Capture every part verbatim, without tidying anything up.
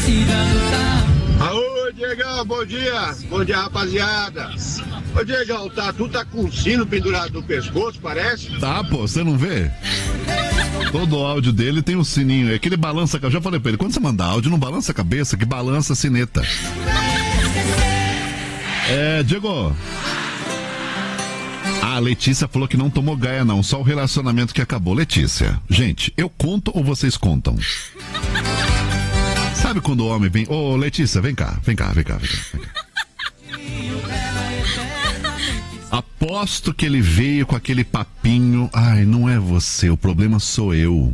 Alô, Diegão, bom dia. Bom dia, rapaziada. Ô, Diegão, tá, tu tá com um sino pendurado no pescoço, parece? Tá, pô, você não vê? Todo o áudio dele tem um sininho. É que ele balança, eu já falei pra ele, quando você manda áudio, não balança a cabeça, que balança a sineta. É, Diego. A Letícia falou que não tomou gaia não, só o relacionamento que acabou. Letícia, gente, eu conto ou vocês contam? Sabe quando o homem vem... Ô, Letícia, vem cá, vem cá, vem cá, vem cá. Vem cá. Aposto que ele veio com aquele papinho. Ai, não é você, o problema sou eu.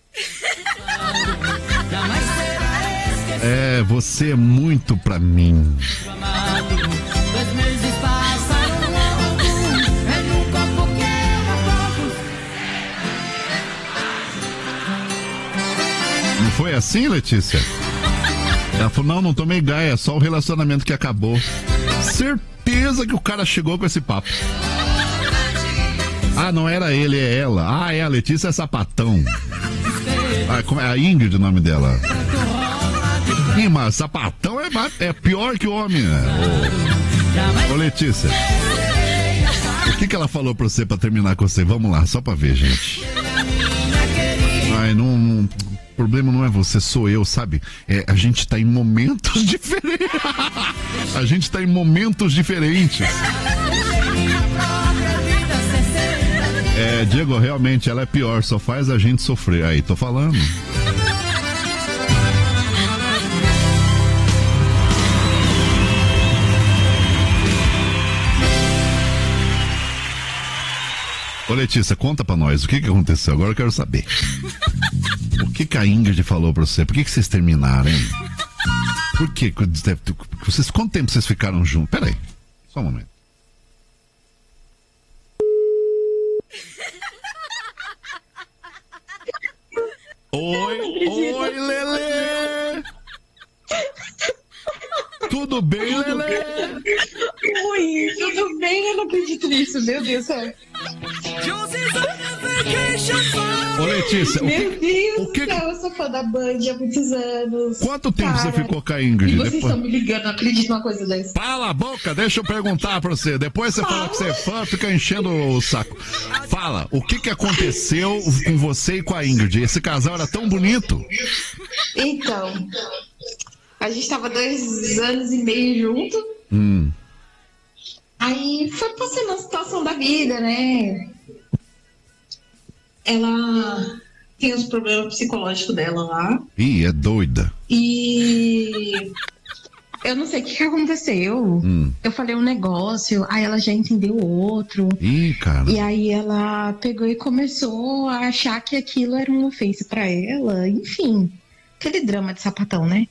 É, você é muito pra mim. Não foi assim, Letícia? Ela falou, não, não tomei gaia, é só o relacionamento que acabou. Certeza que o cara chegou com esse papo. Ah, não era ele, é ela. Ah, é a Letícia, é sapatão. Ah, como é a Ingrid o nome dela? Ih, mas sapatão é, é pior que o homem, né? Ô, ô Letícia, o que que ela falou pra você pra terminar com você? Vamos lá, só pra ver, gente. Ai, não... não... O problema não é você, sou eu, sabe? É, a gente tá em momentos diferentes. A gente tá em momentos diferentes. É, Diego, realmente, ela é pior, só faz a gente sofrer. Aí, tô falando. Ô Letícia, conta pra nós, o que que aconteceu? Agora eu quero saber. O que que a Ingrid falou pra você? Por que que vocês terminaram, hein? Por que que vocês, quanto tempo vocês ficaram juntos? Pera aí, só um momento. Oi, oi, Lelê! Tudo bem, Lelê? Oi, tudo bem? Eu não acredito nisso, meu Deus do céu. Ô Letícia, meu o que, Deus o que... do céu, eu sou fã da Band há muitos anos. Quanto tempo cara, você ficou com a Ingrid? E vocês Depois... estão me ligando, não acredito numa coisa dessa. Cala a boca, deixa eu perguntar pra você. Depois você fala que você é fã, fica enchendo o saco. Fala, o que que aconteceu com você e com a Ingrid? Esse casal era tão bonito. Então, a gente tava dois anos e meio junto. Hum. Aí foi passando a situação da vida, né? Ela tem os problemas psicológicos dela lá. Ih, é doida. E eu não sei o que, que aconteceu. Hum. Eu falei um negócio, aí ela já entendeu outro. Ih, cara. E aí ela pegou e começou a achar que aquilo era uma ofensa pra ela. Enfim, aquele drama de sapatão, né?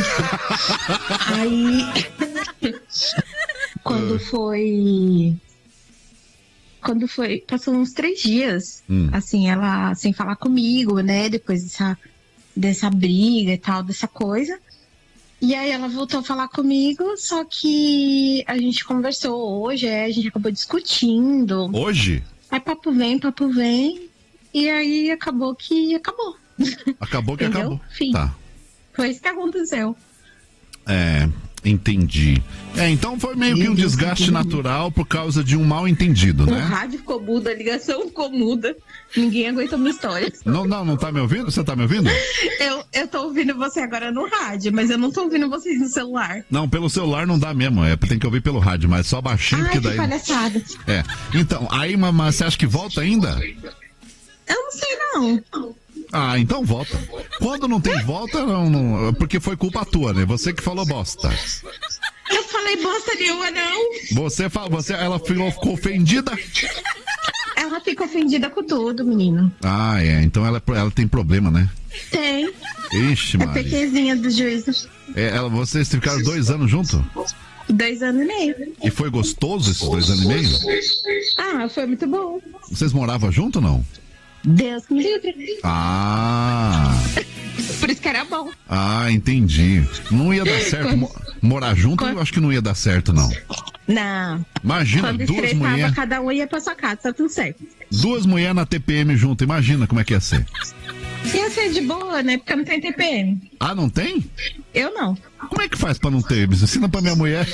Aí, quando foi... Quando foi, passou uns três dias, hum. assim, ela sem falar comigo, né, depois dessa, dessa briga e tal, dessa coisa. E aí ela voltou a falar comigo, só que a gente conversou hoje, a gente acabou discutindo. Hoje? Aí papo vem, papo vem, e aí acabou que acabou. Acabou que acabou. Fim. Tá. Foi isso que aconteceu. É... Entendi. É, então foi meio que um desgaste natural por causa de um mal entendido, né? O rádio ficou mudo, a ligação ficou muda. Ninguém aguentou minha história. Não, não, não tá me ouvindo? Você tá me ouvindo? Eu, eu tô ouvindo você agora no rádio, mas eu não tô ouvindo vocês no celular. Não, pelo celular não dá mesmo, é, tem que ouvir pelo rádio, mas só baixinho. Ai, porque que daí... palhaçada. É, então, aí, mamãe, você acha que volta ainda? Eu não sei não. Ah, então volta. Quando não tem volta, não, não, porque foi culpa tua, né? Você que falou bosta. Eu falei bosta nenhuma, não. Você, você ela ficou, ficou ofendida? Ela fica ofendida com tudo, menino. Ah, é. Então ela, ela tem problema, né? Tem. Ixi, é Maria. pequezinha do juízo. É, ela, vocês ficaram dois anos juntos? Dois anos e meio. E foi gostoso esses dois anos e meio? Ah, foi muito bom. Vocês moravam junto ou não? Deus me livre. Ah. Por isso que era bom. Ah, entendi. Não ia dar certo. Quando... Mo- morar junto, Quando... eu acho que não ia dar certo, não. Não. Imagina, Quando duas mulheres. Cada um ia pra sua casa, tá tudo certo. Duas mulheres na T P M junto, imagina como é que ia ser. Ia ser de boa, né? Porque não tem T P M. Ah, não tem? Eu não. Como é que faz pra não ter? Me ensina pra minha mulher.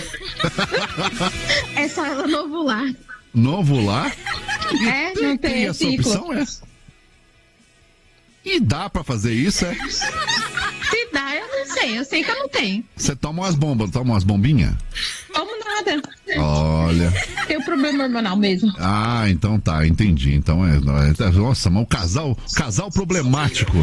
É só ela não ovular. Não ovular? É, não tem, tem essa ciclo. opção, é? E dá pra fazer isso, é? Se dá, eu não sei. Eu sei que eu não tenho. Você toma umas bombas, toma umas bombinhas? Como nada. Olha. Tem um problema hormonal mesmo. Ah, então tá, entendi. Então é. Nossa, mas o casal, casal problemático.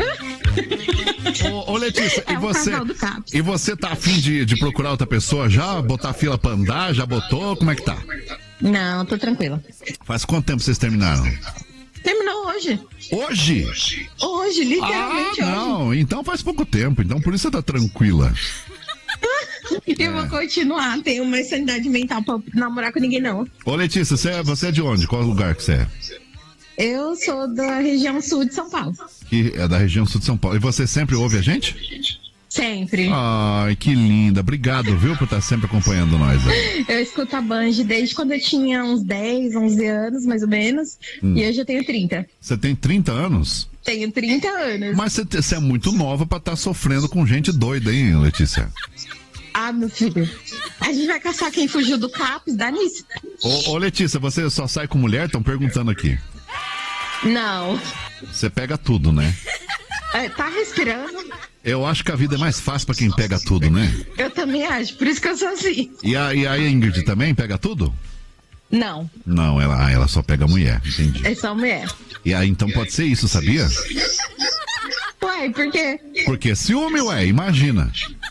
Ô, ô Letícia, É e um você? casal do CAPS. E você tá afim de, de procurar outra pessoa já? Botar fila pra andar? Já botou? Como é que tá? Não, tô tranquila. Faz quanto tempo vocês terminaram? Terminou hoje. Hoje? Hoje, literalmente ah, não, então faz pouco tempo, então por isso você tá tranquila. hoje. Eu É. vou continuar, tenho uma sanidade mental pra namorar com ninguém, não. Ô Letícia, você é, você é de onde? Qual lugar que você é? Eu sou da região sul de São Paulo. Que é da região sul de São Paulo. E você sempre ouve a gente? Sempre. Ai, que linda. Obrigado, viu, por estar sempre acompanhando nós. Aí. Eu escuto a Band desde quando eu tinha uns dez, onze anos, mais ou menos. Hum. E hoje eu tenho trinta. Você tem trinta anos? Tenho trinta anos. Mas você, você é muito nova pra estar sofrendo com gente doida, hein, Letícia? Ah, meu filho. A gente vai caçar quem fugiu do CAPS, dá nisso. Ô, ô Letícia, você só sai com mulher? Estão perguntando aqui. Não. Você pega tudo, né? É, tá respirando? Eu acho que a vida é mais fácil pra quem pega tudo, né? Eu também acho, por isso que eu sou assim. E a, e a Ingrid também pega tudo? Não. Não, ela, ela só pega mulher, entendi. É só mulher. E aí, então pode ser isso, sabia? Ué, por quê? Porque ciúme, ué, imagina.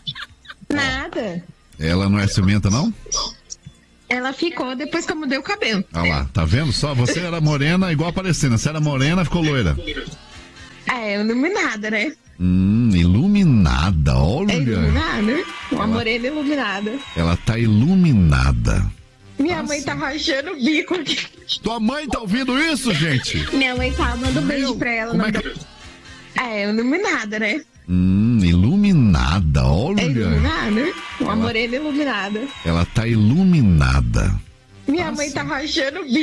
Nada. Ela não é ciumenta, não? Ela ficou depois que eu mudei o cabelo. Olha lá, tá vendo só? Você era morena igual a Parecida. Você era morena, ficou loira. É, iluminada, né? Hum, iluminada, olha. É iluminada? Uma Ela- morena iluminada. Ela tá iluminada. Minha Nossa. mãe tá rachando o bico aqui. Tua mãe tá ouvindo isso, gente? Minha mãe tá mandando um beijo Meu, pra ela. como é não que- dá- É, iluminada, né? Hum, iluminada, olha. É iluminada? Uma Ela- morena iluminada. Ela tá iluminada. Minha mãe tá rachando o bico.